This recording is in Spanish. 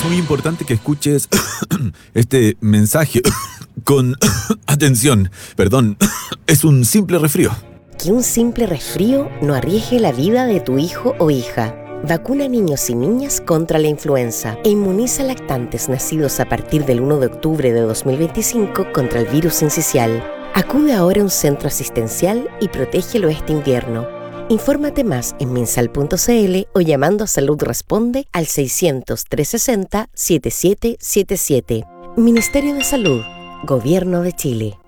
Es muy importante que escuches este mensaje con atención. Perdón, es un simple resfrío. Que un simple resfrío no arriesgue la vida de tu hijo o hija. Vacuna a niños y niñas contra la influenza e inmuniza a lactantes nacidos a partir del 1 de octubre de 2025 contra el virus sincicial. Acude ahora a un centro asistencial y protégelo este invierno. Infórmate más en minsal.cl o llamando a Salud Responde al 600-360-7777. Ministerio de Salud, Gobierno de Chile.